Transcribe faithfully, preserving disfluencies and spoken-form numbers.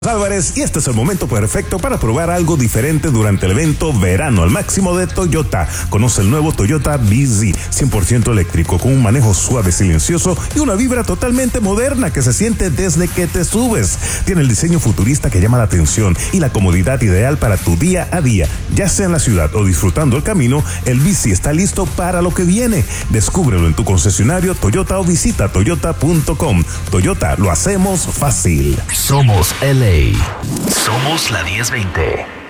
Álvarez, y este es el momento perfecto para probar algo diferente durante el evento Verano al Máximo de Toyota. Conoce el nuevo Toyota B Z, cien por ciento eléctrico, con un manejo suave, silencioso y una vibra totalmente moderna que se siente desde que te subes. Tiene el diseño futurista que llama la atención y la comodidad ideal para tu día a día. Ya sea en la ciudad o disfrutando el camino, el B Z está listo para lo que viene. Descúbrelo en tu concesionario Toyota o visita toyota punto com. Toyota, lo hacemos fácil. Somos L A. Somos la diez veinte.